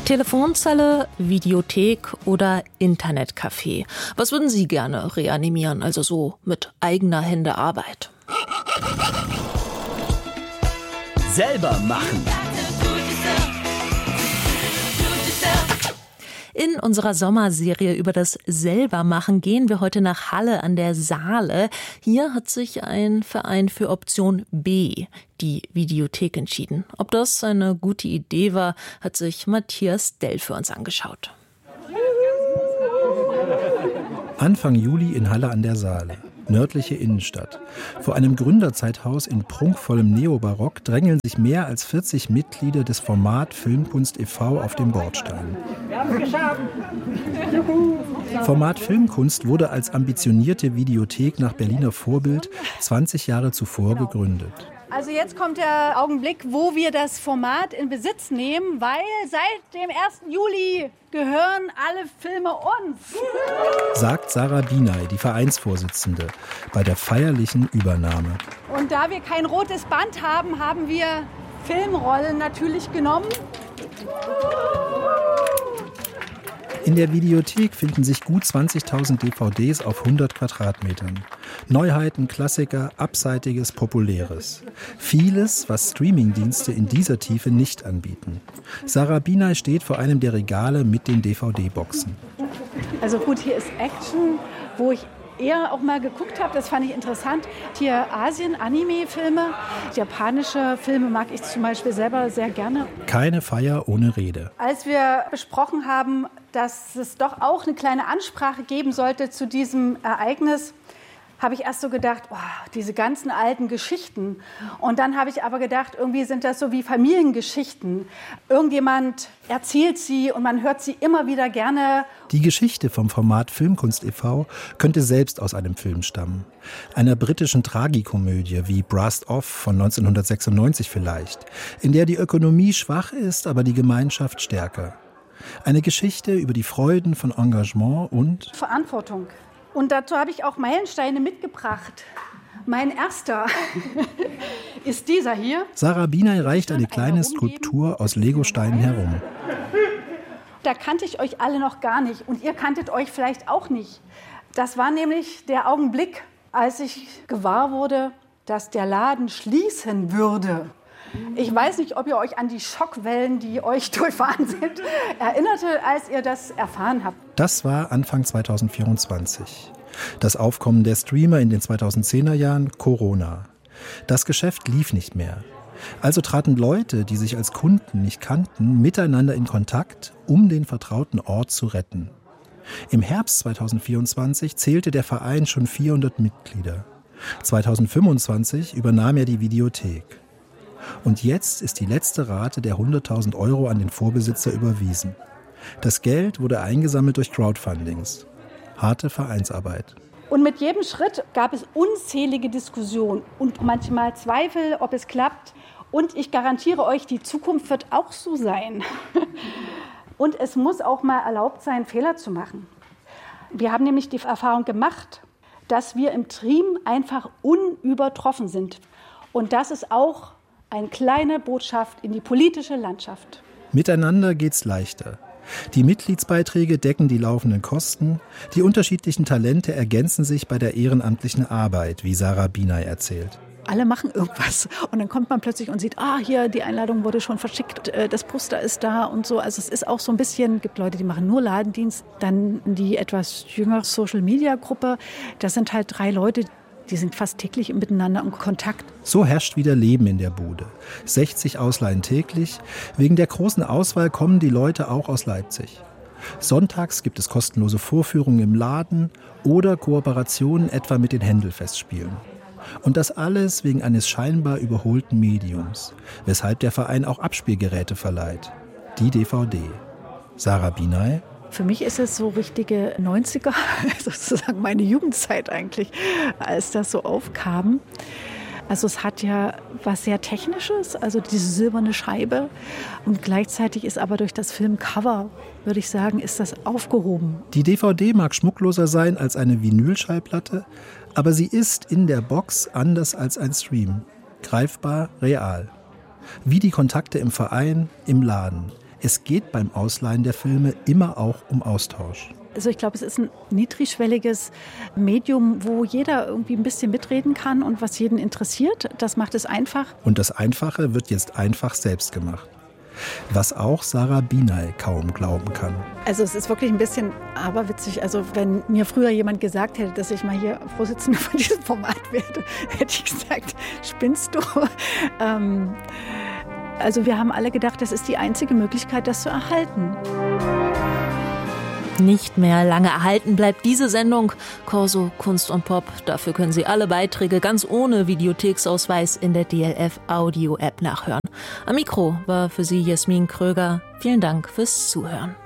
Telefonzelle, Videothek oder Internetcafé? Was würden Sie gerne reanimieren, also so mit eigener Hände Arbeit? Selber machen. In unserer Sommerserie über das Selbermachen gehen wir heute nach Halle an der Saale. Hier hat sich ein Verein für Option B, die Videothek, entschieden. Ob das eine gute Idee war, hat sich Matthias Dell für uns angeschaut. Anfang Juli in Halle an der Saale. Nördliche Innenstadt. Vor einem Gründerzeithaus in prunkvollem Neobarock drängeln sich mehr als 40 Mitglieder des Format Filmkunst e.V. auf dem Bordstein. Format Filmkunst wurde als ambitionierte Videothek nach Berliner Vorbild 20 Jahre zuvor gegründet. Also jetzt kommt der Augenblick, wo wir das Format in Besitz nehmen, weil seit dem 1. Juli gehören alle Filme uns. Sagt Sarah Binay, die Vereinsvorsitzende, bei der feierlichen Übernahme. Und da wir kein rotes Band haben, haben wir Filmrollen natürlich genommen. In der Videothek finden sich gut 20.000 DVDs auf 100 Quadratmetern. Neuheiten, Klassiker, Abseitiges, Populäres. Vieles, was Streamingdienste in dieser Tiefe nicht anbieten. Sarah Binay steht vor einem der Regale mit den DVD-Boxen. Also gut, hier ist Action, wo ich eher auch mal geguckt habe, das fand ich interessant. Hier Asien-Anime-Filme, japanische Filme mag ich zum Beispiel selber sehr gerne. Keine Feier ohne Rede. Als wir besprochen haben, dass es doch auch eine kleine Ansprache geben sollte zu diesem Ereignis, habe ich erst so gedacht, oh, diese ganzen alten Geschichten. Und dann habe ich aber gedacht, irgendwie sind das so wie Familiengeschichten. Irgendjemand erzählt sie und man hört sie immer wieder gerne. Die Geschichte vom Format Filmkunst e.V. könnte selbst aus einem Film stammen. Einer britischen Tragikomödie wie Brassed Off von 1996 vielleicht, in der die Ökonomie schwach ist, aber die Gemeinschaft stärker. Eine Geschichte über die Freuden von Engagement und Verantwortung. Und dazu habe ich auch Meilensteine mitgebracht. Mein erster ist dieser hier. Sarah Binay reicht eine kleine Skulptur aus Legosteinen herum. Da kannte ich euch alle noch gar nicht und ihr kanntet euch vielleicht auch nicht. Das war nämlich der Augenblick, als ich gewahr wurde, dass der Laden schließen würde. Ich weiß nicht, ob ihr euch an die Schockwellen, die euch durchfahren sind, erinnerte, als ihr das erfahren habt. Das war Anfang 2024. Das Aufkommen der Streamer in den 2010er Jahren, Corona. Das Geschäft lief nicht mehr. Also traten Leute, die sich als Kunden nicht kannten, miteinander in Kontakt, um den vertrauten Ort zu retten. Im Herbst 2024 zählte der Verein schon 400 Mitglieder. 2025 übernahm er die Videothek. Und jetzt ist die letzte Rate der 100.000 € an den Vorbesitzer überwiesen. Das Geld wurde eingesammelt durch Crowdfundings. Harte Vereinsarbeit. Und mit jedem Schritt gab es unzählige Diskussionen und manchmal Zweifel, ob es klappt. Und ich garantiere euch, die Zukunft wird auch so sein. Und es muss auch mal erlaubt sein, Fehler zu machen. Wir haben nämlich die Erfahrung gemacht, dass wir im Team einfach unübertroffen sind. Und das ist auch eine kleine Botschaft in die politische Landschaft. Miteinander geht's leichter. Die Mitgliedsbeiträge decken die laufenden Kosten. Die unterschiedlichen Talente ergänzen sich bei der ehrenamtlichen Arbeit, wie Sarah Binay erzählt. Alle machen irgendwas und dann kommt man plötzlich und sieht, hier, die Einladung wurde schon verschickt, das Poster ist da und so. Also es ist auch so ein bisschen, gibt Leute, die machen nur Ladendienst, dann die etwas jüngere Social-Media-Gruppe, das sind halt 3 Leute, die sind fast täglich miteinander in Kontakt. So herrscht wieder Leben in der Bude. 60 Ausleihen täglich. Wegen der großen Auswahl kommen die Leute auch aus Leipzig. Sonntags gibt es kostenlose Vorführungen im Laden oder Kooperationen etwa mit den Händelfestspielen. Und das alles wegen eines scheinbar überholten Mediums, weshalb der Verein auch Abspielgeräte verleiht. Die DVD. Sarah Binay. Für mich ist es so richtige 90er, sozusagen meine Jugendzeit eigentlich, als das so aufkam. Also es hat ja was sehr Technisches, also diese silberne Scheibe. Und gleichzeitig ist aber durch das Filmcover, würde ich sagen, ist das aufgehoben. Die DVD mag schmuckloser sein als eine Vinylschallplatte, aber sie ist in der Box anders als ein Stream. Greifbar, real. Wie die Kontakte im Verein, im Laden. Es geht beim Ausleihen der Filme immer auch um Austausch. Also ich glaube, es ist ein niedrigschwelliges Medium, wo jeder irgendwie ein bisschen mitreden kann und was jeden interessiert. Das macht es einfach. Und das Einfache wird jetzt einfach selbst gemacht. Was auch Sarah Binay kaum glauben kann. Also es ist wirklich ein bisschen aberwitzig. Also wenn mir früher jemand gesagt hätte, dass ich mal hier Vorsitzende von diesem Format werde, hätte ich gesagt, spinnst du? Also wir haben alle gedacht, das ist die einzige Möglichkeit, das zu erhalten. Nicht mehr lange erhalten bleibt diese Sendung Corso Kunst und Pop. Dafür können Sie alle Beiträge ganz ohne Videotheksausweis in der DLF Audio App nachhören. Am Mikro war für Sie Jasmin Kröger. Vielen Dank fürs Zuhören.